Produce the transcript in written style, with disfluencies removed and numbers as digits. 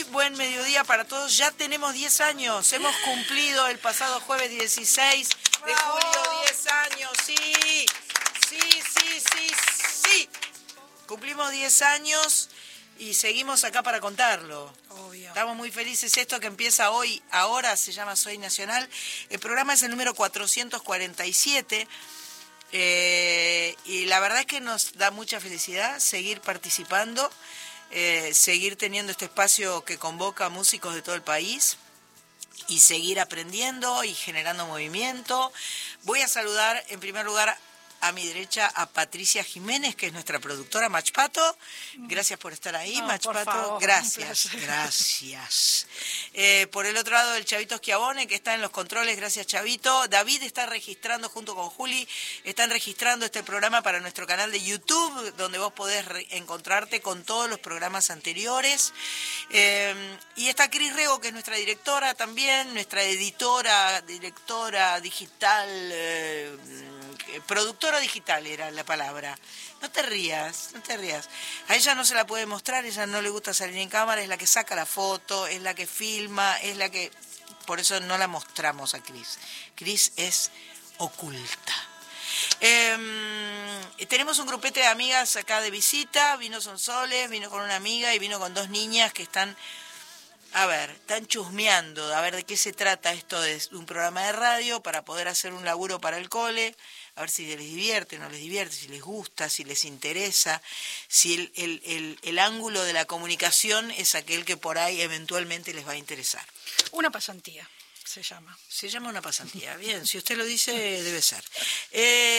Muy buen mediodía para todos. Ya tenemos 10 años. Hemos cumplido el pasado jueves 16 de julio 10 años. Sí. Cumplimos 10 años y seguimos acá para contarlo. Obvio. Estamos muy felices. Esto que empieza hoy, ahora se llama Soy Nacional. El programa es el número 447. Y la verdad es que nos da mucha felicidad seguir participando, seguir teniendo este espacio que convoca a músicos de todo el país y seguir aprendiendo y generando movimiento. Voy a saludar en primer lugar a mi derecha a Patricia Jiménez, que es nuestra productora, Machpato. Gracias por estar ahí, No, Machpato. por favor, Gracias. Por el otro lado, el Chavito Schiavone, que está en los controles. Gracias, Chavito. David está registrando, junto con Juli, están registrando este programa para nuestro canal de YouTube, donde vos podés encontrarte con todos los programas anteriores. Y está Cris Rego, que es nuestra directora también, nuestra editora, directora digital, productora digital era la palabra. No te rías. A ella no se la puede mostrar, ella no le gusta salir en cámara, es la que saca la foto, es la que filma, es la que... Por eso no la mostramos a Cris. Cris es oculta. Tenemos un grupete de amigas acá de visita, vino Sonsoles, vino con una amiga y vino con dos niñas que están chusmeando, a ver de qué se trata esto de un programa de radio para poder hacer un laburo para el cole, a ver si les divierte, no les divierte, si les gusta, si les interesa, si el ángulo de la comunicación es aquel que por ahí eventualmente les va a interesar. Una pasantía se llama. Se llama una pasantía, bien, si usted lo dice debe ser.